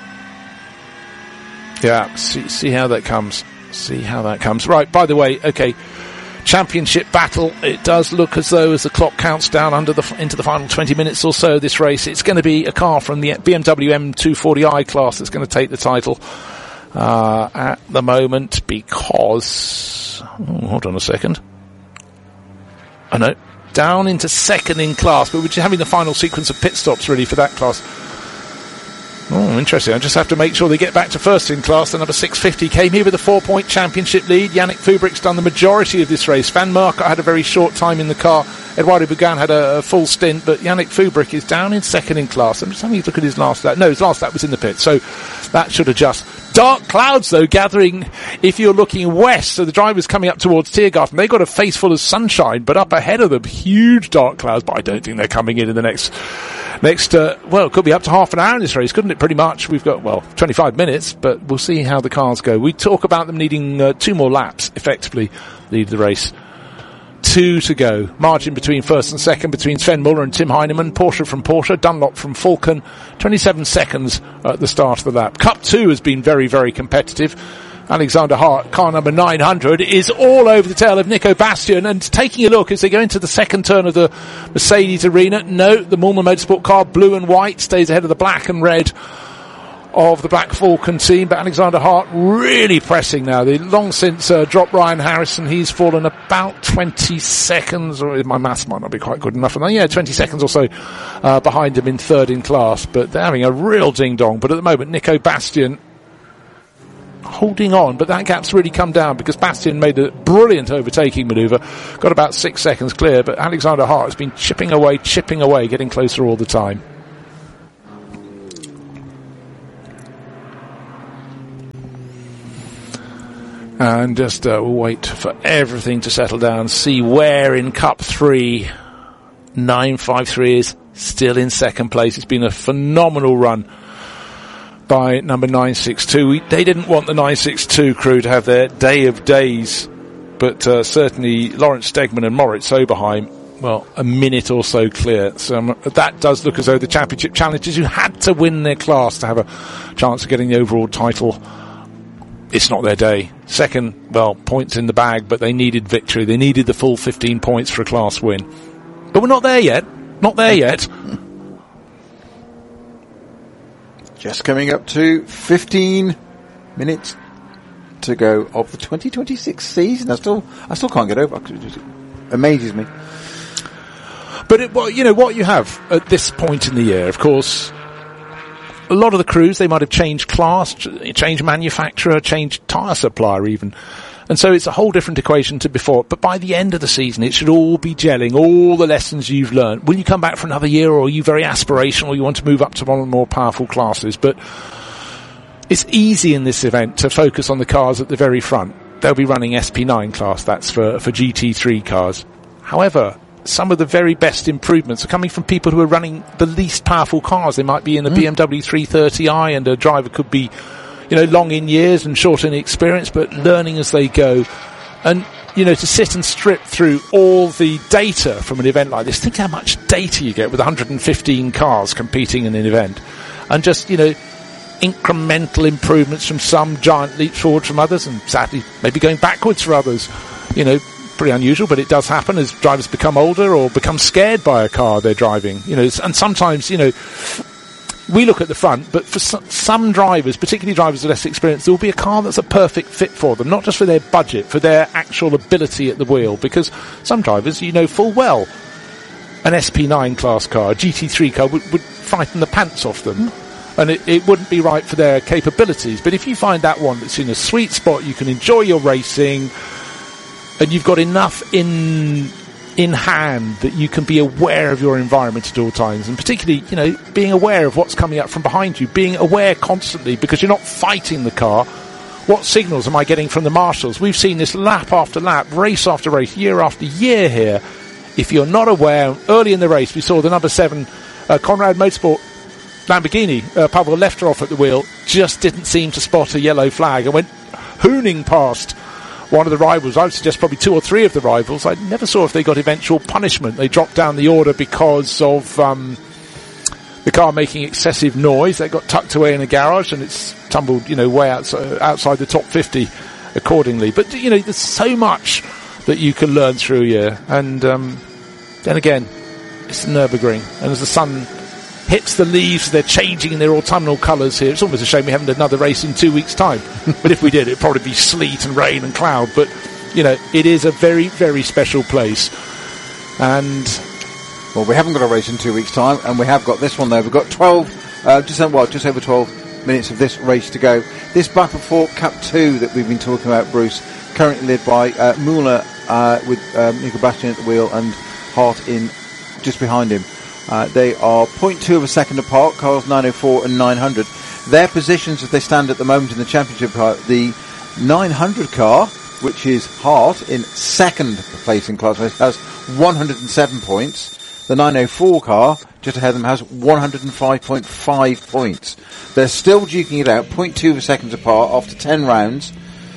B: Yeah, see, see how that comes. See how that comes. Right, by the way, okay, championship battle. It does look as though, as the clock counts down under the into the final twenty minutes or so of this race, it's going to be a car from the B M W M two forty i class that's going to take the title uh, at the moment, because... Oh, hold on a second. I know. Down into second in class, but we're just having the final sequence of pit stops really for that class. Oh, interesting. I just have to make sure they get back to first in class. The number six fifty came here with a four-point championship lead. Yannick Fubrick's done the majority of this race. Van Marker had a very short time in the car. Eduardo Bugan had a, a full stint, but Yannick Fubrick is down in second in class. I'm just having a look at his last lap. No, his last lap was in the pit, so that should adjust. Dark clouds, though, gathering if you're looking west. So the driver's coming up towards Tiergarten. They've got a face full of sunshine, but up ahead of them, huge dark clouds. But I don't think they're coming in in the next... Next, uh, well, it could be up to half an hour in this race, couldn't it? Pretty much. We've got, well, twenty-five minutes, but we'll see how the cars go. We talk about them needing uh, two more laps, effectively, lead the race. Two to go. Margin between first and second between Sven Muller and Tim Heinemann. Porsche from Porsche, Dunlop from Falken. twenty-seven seconds at the start of the lap. Cup two has been very, very competitive. Alexander Hart, car number nine hundred, is all over the tail of Nico Bastian, and taking a look as they go into the second turn of the Mercedes arena. No, the Mullman Motorsport car, blue and white, stays ahead of the black and red of the Black Falcon team, but Alexander Hart really pressing now. They long since uh, dropped Ryan Harrison. He's fallen about twenty seconds, or my maths might not be quite good enough. Yeah, twenty seconds or so uh, behind him in third in class, but they're having a real ding-dong. But at the moment, Nico Bastian holding on, but that gap's really come down because Bastian made a brilliant overtaking manoeuvre, got about six seconds clear, but Alexander Hart has been chipping away, chipping away, getting closer all the time. And just uh, we'll wait for everything to settle down, see where in Cup three nine five three is still in second place. It's been a phenomenal run by number nine six two. We, they didn't want the nine six two crew to have their day of days, but uh, certainly Lawrence Stegman and Moritz Oberheim, well, a minute or so clear. So um, that does look as though the championship challengers who had to win their class to have a chance of getting the overall title, it's not their day. Second, well, points in the bag, but they needed victory. They needed the full fifteen points for a class win. But we're not there yet. Not there yet.
A: Just coming up to fifteen minutes to go of the twenty twenty-six season. I still, I still can't get over it. It just amazes me.
B: But it, well, you know what you have at this point in the year, of course. A lot of the crews, they might have changed class, changed manufacturer, changed tyre supplier even. And so it's a whole different equation to before. But by the end of the season, it should all be gelling, all the lessons you've learned. Will you come back for another year, or are you very aspirational, you want to move up to one of the more powerful classes? But it's easy in this event to focus on the cars at the very front. They'll be running S P nine class, that's for, for G T three cars. However, some of the very best improvements are coming from people who are running the least powerful cars. They might be in the mm. B M W three thirty i, and a driver could be, you know, long in years and short in experience, but learning as they go. And, you know, to sit and strip through all the data from an event like this, think how much data you get with one hundred fifteen cars competing in an event. And just, you know, incremental improvements from some, giant leaps forward from others, and sadly, maybe going backwards for others. You know, pretty unusual, but it does happen as drivers become older or become scared by a car they're driving. You know, and sometimes, you know, we look at the front, but for some drivers, particularly drivers with less experience, there will be a car that's a perfect fit for them, not just for their budget, for their actual ability at the wheel, because some drivers, you know full well, an S P nine class car, a G T three car would, would frighten the pants off them. Mm. And it, it wouldn't be right for their capabilities. But if you find that one that's in a sweet spot, you can enjoy your racing, and you've got enough in in hand that you can be aware of your environment at all times, and particularly, you know, being aware of what's coming up from behind you, being aware constantly, because you're not fighting the car. What signals am I getting from the marshals? We've seen this lap after lap, race after race, year after year here. If you're not aware, early in the race we saw the number seven uh, Conrad Motorsport Lamborghini, uh, Pavel Lefterov at the wheel, just didn't seem to spot a yellow flag and went hooning past one of the rivals. I would suggest probably two or three of the rivals. I never saw if they got eventual punishment. They dropped down the order because of um, the car making excessive noise. They got tucked away in a garage, and it's tumbled, you know, way outside, outside the top fifty accordingly. But, you know, there's so much that you can learn through a year. And um, then again, it's the Nürburgring. And as the sun hits the leaves, they're changing in their autumnal colours here. It's almost a shame we haven't another race in two weeks' time. But if we did, it'd probably be sleet and rain and cloud. But, you know, it is a very, very special place. And
A: well, we haven't got a race in two weeks' time, and we have got this one, though. We've got twelve, uh, just, well, just over twelve minutes of this race to go. This Battle for Cup two that we've been talking about, Bruce, currently led by uh, Muller uh, with um, Nico Bastian at the wheel and Hart in just behind him. Uh, they are zero point two of a second apart, cars nine oh four and nine hundred. Their positions as they stand at the moment in the championship car, the nine hundred car, which is Hart in second place in class, has one hundred seven points. The nine oh four car, just ahead of them, has one hundred five point five points. They're still duking it out, zero point two of a second apart after ten rounds,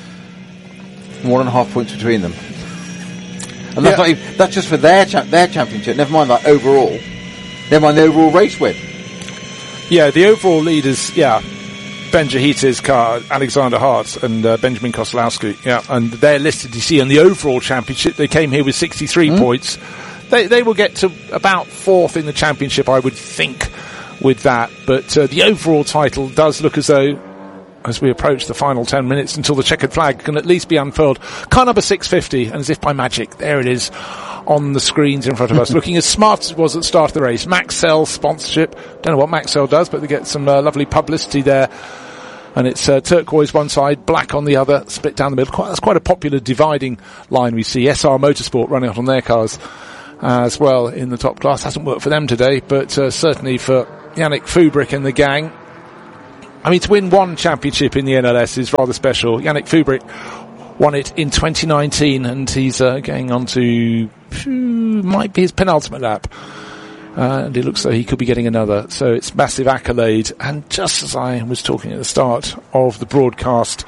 A: one and a half points between them. And that's, yeah. not even, that's just for their cha- their championship, never mind that overall. Never mind the overall race win.
B: Yeah, the overall leaders, yeah, Ben Jahita's car, Alexander Hart and uh, Benjamin Koslowski, yeah, and they're listed, you see, on the overall championship. They came here with sixty-three mm. points. They they will get to about fourth in the championship, I would think, with that. But uh, the overall title does look as though, as we approach the final ten minutes until the checkered flag can at least be unfurled, car number six fifty, and as if by magic, there it is on the screens in front of us, looking as smart as it was at the start of the race. Maxell sponsorship. Don't know what Maxell does, but they get some uh, lovely publicity there. And it's uh, turquoise one side, black on the other, split down the middle. Quite, that's quite a popular dividing line we see. S R Motorsport running out on their cars as well in the top class. Hasn't worked for them today, but uh, certainly for Yannick Fubrick and the gang. I mean, to win one championship in the N L S is rather special. Yannick Fubrick won it in twenty nineteen, and he's uh, going on to, might be his penultimate lap. Uh, and it looks like he could be getting another. So it's massive accolade. And just as I was talking at the start of the broadcast,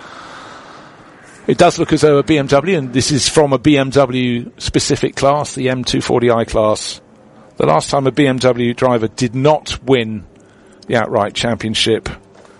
B: it does look as though a B M W, and this is from a B M W specific class, the M two forty i class. The last time a B M W driver did not win the outright championship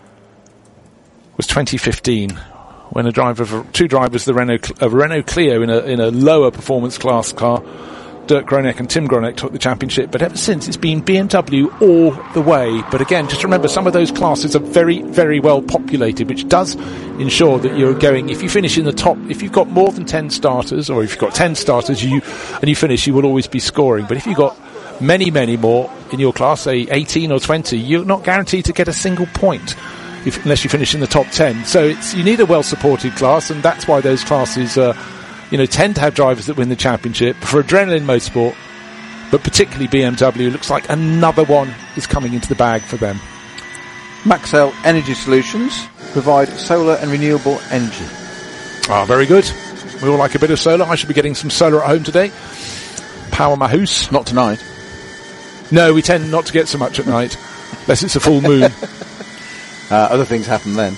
B: was twenty fifteen, when a driver, two drivers, the Renault, a Renault Clio in a in a lower performance class car, Dirk Groneck and Tim Groneck, took the championship. But ever since, it's been B M W all the way. But again, just remember, some of those classes are very, very well populated, which does ensure that you're going, if you finish in the top, if you've got more than ten starters, or if you've got ten starters, you and you finish, you will always be scoring. But if you've got many, many more in your class, say eighteen or twenty, you're not guaranteed to get a single point. If, unless you finish in the top ten. So it's, you need a well-supported class, and that's why those classes, uh, you know, tend to have drivers that win the championship. For Adrenaline Motorsport, but particularly B M W, looks like another one is coming into the bag for them.
A: Maxell Energy Solutions provide solar and renewable energy.
B: Ah, very good. We all like a bit of solar. I should be getting some solar at home today. Power my house.
A: Not tonight.
B: No, we tend not to get so much at night, unless it's a full moon.
A: Uh, other things happen then.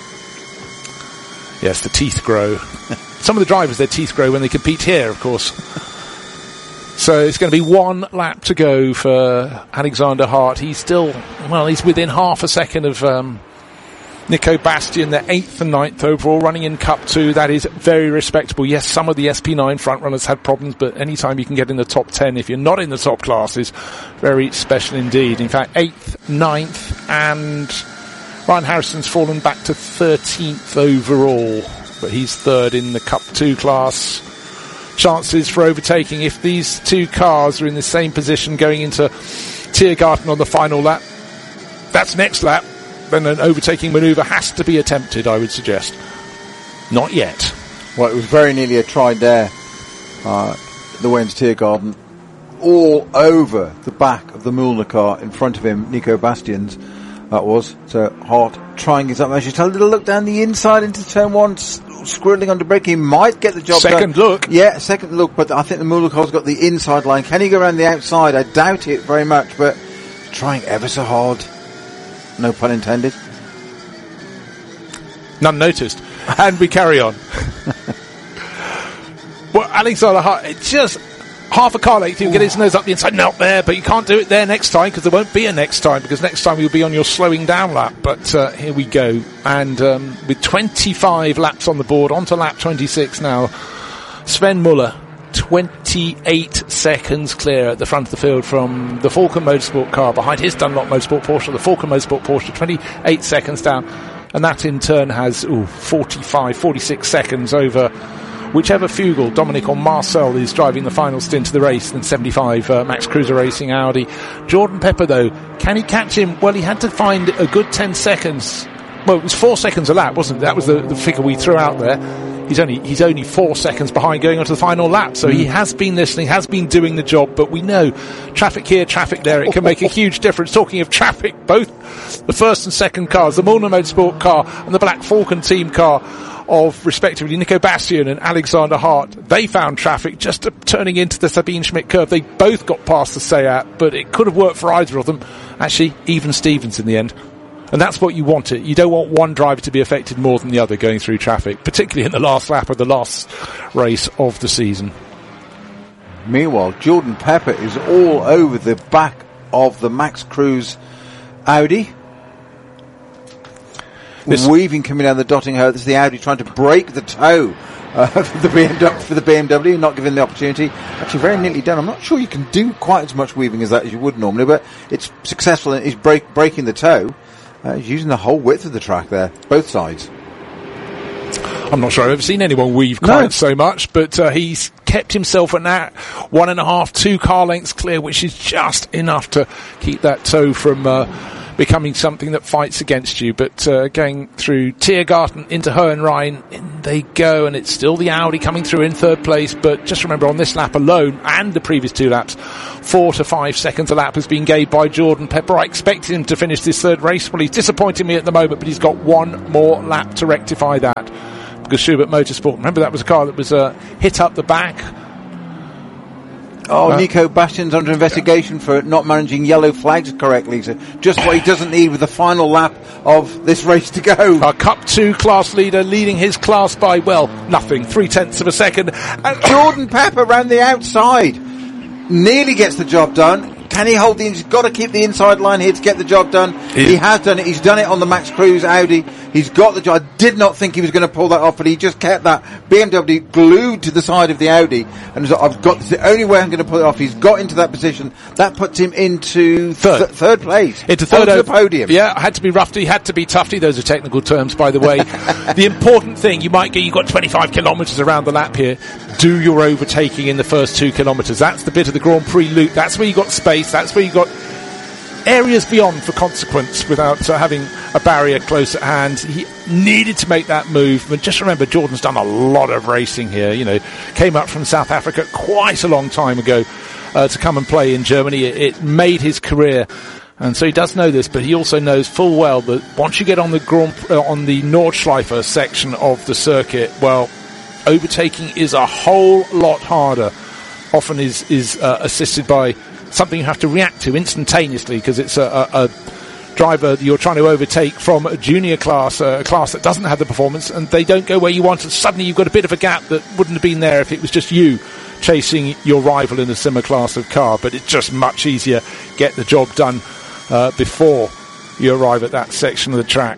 B: Yes, the teeth grow. Some of the drivers, their teeth grow when they compete here, of course. So it's going to be one lap to go for Alexander Hart. He's still, well, he's within half a second of um, Nico Bastian. They're eighth and ninth overall, running in Cup two. That is very respectable. Yes, some of the S P nine front runners had problems, but anytime you can get in the top ten, if you're not in the top classes, very special indeed. In fact, eighth, ninth, and Ryan Harrison's fallen back to thirteenth overall, but he's third in the Cup two class. Chances for overtaking, if these two cars are in the same position going into Tiergarten on the final lap, that's next lap, then an overtaking manoeuvre has to be attempted, I would suggest. Not yet.
A: Well, it was very nearly a try there, uh, the way into Tiergarten, all over the back of the Mühlner car in front of him, Nico Bastian's. That was. So Hart trying his utmost. Just a little look down the inside into turn one, s- squirreling under brake. He might get the job
B: second
A: done.
B: Second look.
A: Yeah, second look, but I think the Mühlner car's got the inside line. Can he go around the outside? I doubt it very much, but trying ever so hard. No pun intended.
B: None noticed. And we carry on. Well, Alexander Hart, it's just half a car length, he'll get his nose up the inside, not there, but you can't do it there next time, because there won't be a next time, because next time you'll be on your slowing down lap. But uh, here we go, and um, with twenty-five laps on the board, on to lap twenty-six now. Sven Muller, twenty-eight seconds clear at the front of the field from the Falcon Motorsport car, behind his Dunlop Motorsport Porsche, the Falcon Motorsport Porsche, twenty-eight seconds down, and that in turn has ooh, forty-five, forty-six seconds over whichever Fugel, Dominic or Marcel, is driving the final stint of the race, and seventy-five uh, Max Cruiser Racing Audi. Jordan Pepper, though, can he catch him? Well, he had to find a good ten seconds. Well, it was four seconds a lap, wasn't it? That was the, the figure we threw out there. He's only he's only four seconds behind going on to the final lap, so mm. he has been listening, has been doing the job, but we know traffic here, traffic there, it can make a huge difference. Talking of traffic, both the first and second cars, the Mühlner Motorsport car and the Black Falcon team car of respectively Nico Bastian and Alexander Hart, they found traffic just turning into the Sabine Schmidt curve. They both got past the Seat, but it could have worked for either of them. Actually, even Stevens in the end. And that's what you want it. You don't want one driver to be affected more than the other going through traffic, particularly in the last lap of the last race of the season.
A: Meanwhile, Jordan Pepper is all over the back of the Max Cruz Audi.
B: This
A: weaving coming down the dotting hole. This is the Audi trying to break the toe uh, for, the B M W, for the B M W, not given the opportunity. Actually, very neatly done. I'm not sure you can do quite as much weaving as that as you would normally, but it's successful and he's break, breaking the toe. Uh, he's using the whole width of the track there, both sides.
B: I'm not sure I've ever seen anyone weave quite no. so much, but uh, he's kept himself at that one and a half, two car lengths clear, which is just enough to keep that toe from uh, becoming something that fights against you. But uh, going through Tiergarten into Hohenrhein, in they go, and it's still the Audi coming through in third place. But just remember, on this lap alone, and the previous two laps, four to five seconds a lap has been gained by Jordan Pepper. I expected him to finish this third race. Well, he's disappointing me at the moment, but he's got one more lap to rectify that. Because Schubert Motorsport, remember that was a car that was uh, hit up the back.
A: Oh,
B: uh,
A: Nico Bastian's under investigation for not managing yellow flags correctly. So just what he doesn't need with the final lap of this race to go.
B: Our Cup two class leader leading his class by, well, nothing, three-tenths of a second.
A: And Jordan Pepper ran the outside. Nearly gets the job done. Can he hold the... He's got to keep the inside line here to get the job done. Yeah. He has done it. He's done it on the Max Cruz Audi. He's got the job. I did not think he was going to pull that off, but he just kept that B M W glued to the side of the Audi. And so I've got... It's the only way I'm going to pull it off. He's got into that position. That puts him into
B: third,
A: th- third place.
B: Into third
A: over the podium.
B: Yeah, had to be roughy, had to be toughy. Those are technical terms, by the way. The important thing, you might get... You've got twenty-five kilometres around the lap here. Do your overtaking in the first two kilometres. That's the bit of the Grand Prix loop. That's where you got space. That's where you got areas beyond for consequence without uh, having a barrier close at hand. He needed to make that move. But just remember, Jordan's done a lot of racing here. You know, came up from South Africa quite a long time ago uh, to come and play in Germany. It, it made his career. And so he does know this, but he also knows full well that once you get on the Grand, uh, on the Nordschleife section of the circuit, well, overtaking is a whole lot harder. Often is is uh, assisted by something you have to react to instantaneously, because it's a, a, a driver that you're trying to overtake from a junior class, uh, a class that doesn't have the performance, and they don't go where you want, and suddenly you've got a bit of a gap that wouldn't have been there if it was just you chasing your rival in a similar class of car. But it's just much easier. Get the job done uh, before you arrive at that section of the track.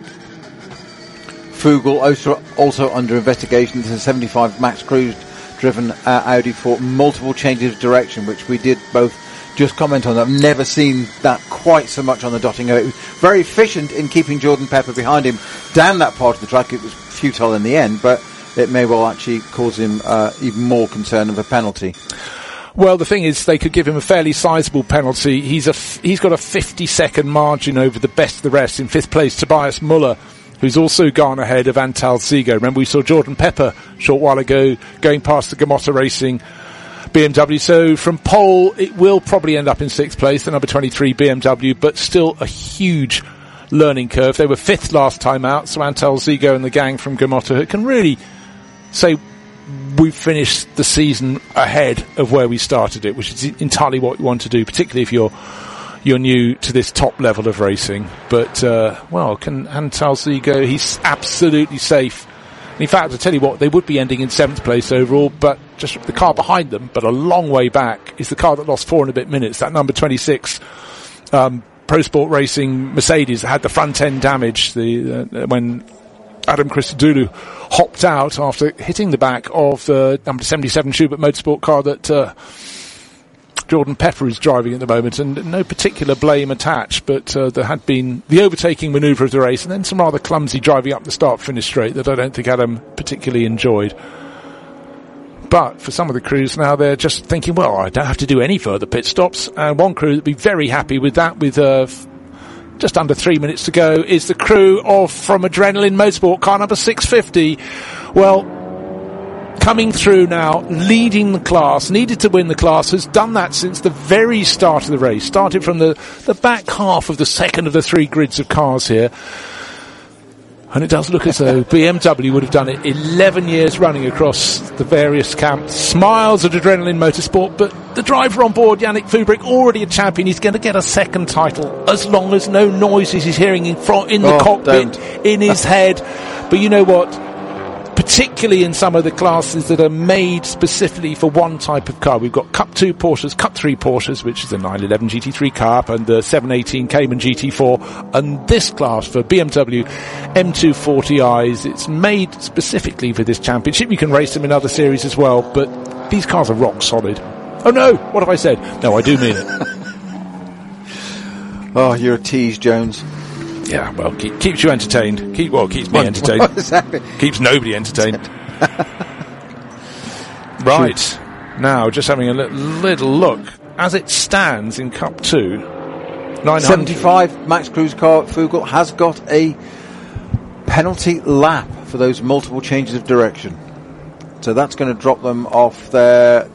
A: Fugel also, also under investigation. This is a seventy-five Max Cruz driven uh, Audi for multiple changes of direction, which we did both just comment on. I've never seen that quite so much on the dotting. It was very efficient in keeping Jordan Pepper behind him down that part of the track. It was futile in the end, but it may well actually cause him uh, even more concern of a penalty.
B: Well, the thing is, they could give him a fairly sizable penalty. He's a f- he's got a fifty-second margin over the best of the rest. In fifth place, Tobias Muller, who's also gone ahead of Antal Zigo. Remember, we saw Jordan Pepper a short while ago going past the Gamotta Racing B M W. So from pole, it will probably end up in sixth place, the number twenty-three B M W, but still a huge learning curve. They were fifth last time out, so Antal Zigo and the gang from Gamotta can really say we've finished the season ahead of where we started it, which is entirely what you want to do, particularly if you're you're new to this top level of racing. But, uh, well, can Antal Zigo, he's absolutely safe. In fact, I tell you what, they would be ending in seventh place overall, but just the car behind them, but a long way back, is the car that lost four and a bit minutes, that number twenty-six, um, Pro Sport Racing Mercedes that had the front end damage, the, uh, when Adam Christodoulou hopped out after hitting the back of the number seventy-seven Schubert Motorsport car that, uh, Jordan Pepper is driving at the moment, and no particular blame attached, but uh, there had been the overtaking manoeuvre of the race and then some rather clumsy driving up the start-finish straight that I don't think Adam particularly enjoyed. But for some of the crews now, they're just thinking, well, I don't have to do any further pit stops, and one crew would be very happy with that. With uh, f- just under three minutes to go is the crew of from Adrenaline Motorsport, car number six fifty. Well, coming through now, leading the class, needed to win the class, has done that since the very start of the race. Started from the, the back half of the second of the three grids of cars here. And it does look as though B M W would have done it eleven years running across the various camps. Smiles at Adrenaline Motorsport, but the driver on board, Yannick Fubrick, already a champion. He's going to get a second title as long as no noises he's hearing in front, in the
A: oh,
B: cockpit,
A: don't.
B: in his head. But you know what? particularly in some of the classes that are made specifically for one type of car. We've got Cup two Porsches, Cup three Porsches, which is the nine eleven G T three Cup, and the seven eighteen Cayman G T four, and this class for B M W M two forty i's. It's made specifically for this championship. You can race them in other series as well, but these cars are rock solid. Oh no, what have I said? No, I do mean it.
A: Oh, you're a tease, Jones.
B: Yeah, well, keep, keeps you entertained. Keep well, keeps me entertained.
A: Exactly.
B: Keeps nobody entertained. Right. Shoot. Now, just having a li- little look. As it stands in Cup two, nine
A: seventy-five, Max Cruz car at Fugel has got a penalty lap for those multiple changes of direction. So that's going to drop them off their...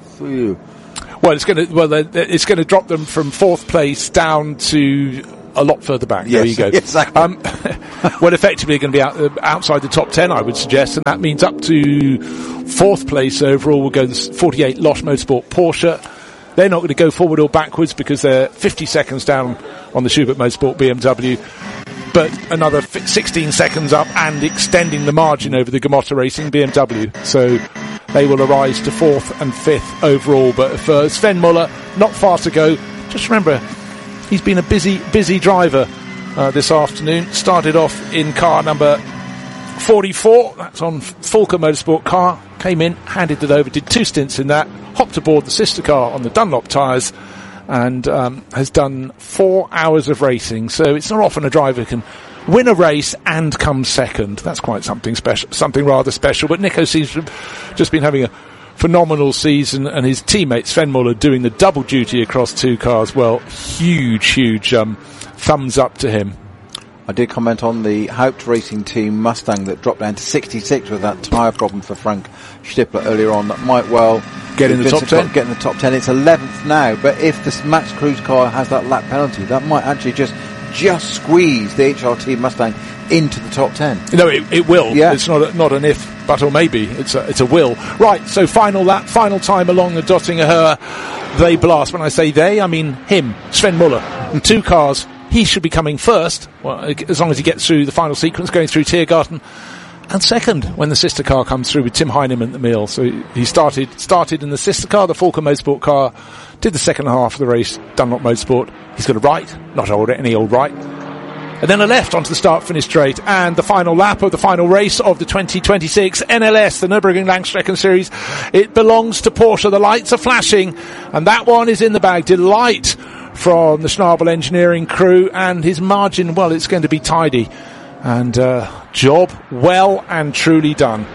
B: Well, it's going to well, it's going to drop them from fourth place down to a lot further back.
A: Yes,
B: there you go.
A: Exactly. Um,
B: well, effectively going to be out, uh, outside the top ten, I would suggest, and that means up to fourth place overall will go the forty-eight Losch Motorsport Porsche. They're not going to go forward or backwards because they're fifty seconds down on the Schubert Motorsport B M W, but another f- sixteen seconds up and extending the margin over the Gamotta Racing B M W. So they will arise to fourth and fifth overall. But for Sven Muller, not far to go. Just remember, he's been a busy, busy driver uh, this afternoon. Started off in car number forty-four. That's on Falker Motorsport car. Came in, handed it over, did two stints in that, hopped aboard the sister car on the Dunlop tyres, and um, has done four hours of racing. So it's not often a driver can win a race and come second. That's quite something special, something rather special. But Nico seems to have just been having a phenomenal season, and his teammate Sven Muller doing the double duty across two cars. Well, huge, huge um, thumbs up to him.
A: I did comment on the Haupt Racing Team Mustang that dropped down to sixty-six with that tyre problem for Frank Stippler earlier on. That might well
B: get in the top ten.
A: Get in the top ten. It's eleventh now, but if the Max Cruz car has that lap penalty, that might actually just just squeeze the H R T Mustang into the top ten.
B: No, it, it will.
A: Yeah.
B: It's not a, not an if, but or maybe. It's a, it's a will. Right, so final lap, final time along the Dottinger Höhe. They blast. When I say they, I mean him, Sven Muller. Two cars. He should be coming first, well, as long as he gets through the final sequence, going through Tiergarten, and second when the sister car comes through with Tim Heinemann at the mill. So he started started in the sister car, the Falker Motorsport car, did the second half of the race, Dunlop Motorsport. He's got a right, not old, any old right, and then a left onto the start-finish straight, and the final lap of the final race of the twenty twenty-six N L S, the Nürburgring Langstrecken Series. It belongs to Porsche. The lights are flashing, and that one is in the bag. Delight from the Schnabel engineering crew, and his margin, well, it's going to be tidy, and uh, job well and truly done.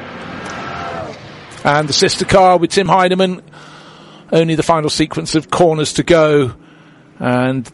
B: And the sister car with Tim Heinemann, only the final sequence of corners to go, and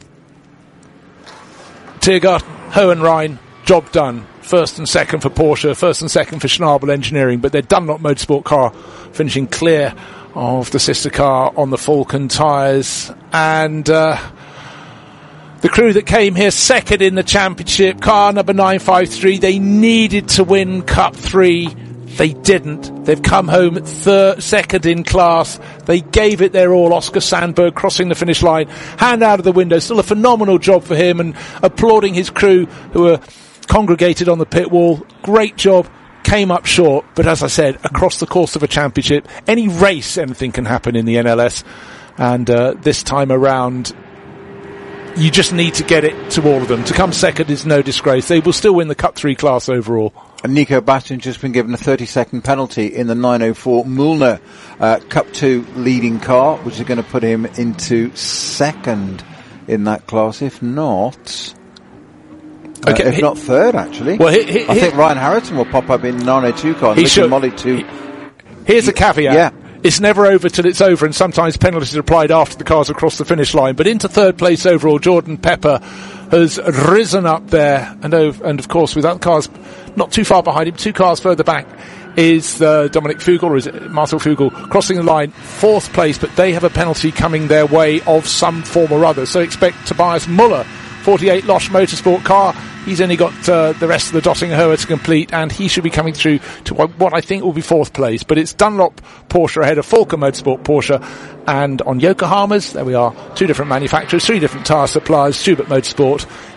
B: Tiergarten, Hohenrhein, job done. First and second for Porsche, first and second for Schnabel engineering, but their Dunlop Motorsport car finishing clear of the sister car on the Falcon tyres. And uh, the crew that came here second in the championship, car number nine five three, they needed to win Cup three. They didn't. They've come home third, second in class. They gave it their all. Oscar Sandberg crossing the finish line, hand out of the window. Still a phenomenal job for him, and applauding his crew who were congregated on the pit wall. Great job. Came up short, but as I said, across the course of a championship, any race, anything can happen in the N L S, and uh, this time around, you just need to get it to all of them. To come second is no disgrace. They will still win the Cup three class overall.
A: And Nico Bastian's just been given a thirty second penalty in the nine oh four Mühlner uh, Cup two leading car, which is going to put him into second in that class, if not... Uh, okay, if he, not third, actually.
B: Well, he, he,
A: I think Ryan Harrison will pop up in nine oh two car.
B: He should.
A: Molly two.
B: He, here's a caveat.
A: Yeah.
B: It's never over till it's over, and sometimes penalties are applied after the cars across the finish line. But into third place overall, Jordan Pepper has risen up there, and of, and of course, with other cars not too far behind him, two cars further back, is uh, Dominic Fugel, or is it Marcel Fugel, crossing the line, fourth place, but they have a penalty coming their way of some form or other. So expect Tobias Muller, forty-eight Losch Motorsport car. He's only got uh, the rest of the Dottinger Höhe to complete, and he should be coming through to what I think will be fourth place. But it's Dunlop Porsche ahead of Falker Motorsport Porsche, and on Yokohama's, there we are, two different manufacturers, three different tyre suppliers, Schubert Motorsport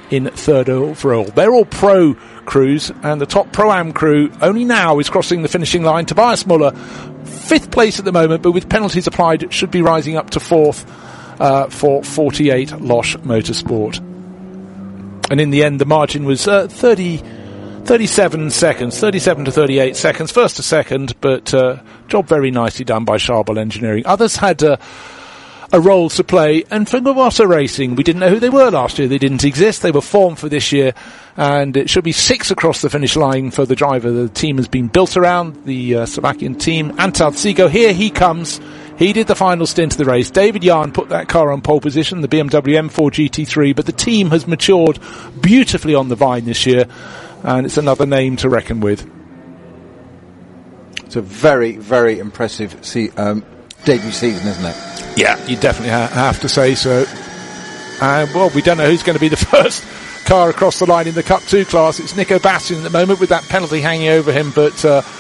B: in third overall. They're all pro crews, and the top Pro-Am crew only now is crossing the finishing line. Tobias Muller, fifth place at the moment, but with penalties applied, should be rising up to fourth uh, for forty-eight Losh Motorsport. And in the end, the margin was uh, thirty, thirty-seven seconds, thirty-seven to thirty-eight seconds, first to second, but uh, job very nicely done by Charbel Engineering. Others had uh, a role to play, and for Gawassa Racing, we didn't know who they were last year. They didn't exist. They were formed for this year, and it should be six across the finish line for the driver the team has been built around, the uh, Slovakian team. Antal Tsigo, here he comes. He did the final stint of the race. David Yarn put that car on pole position, the B M W M four G T three, but the team has matured beautifully on the vine this year, and it's another name to reckon with.
A: It's a very, very impressive see, um, debut season, isn't it?
B: Yeah, you definitely ha- have to say so. And, uh, well, we don't know who's going to be the first car across the line in the Cup two class. It's Nico Bastian at the moment with that penalty hanging over him, but uh,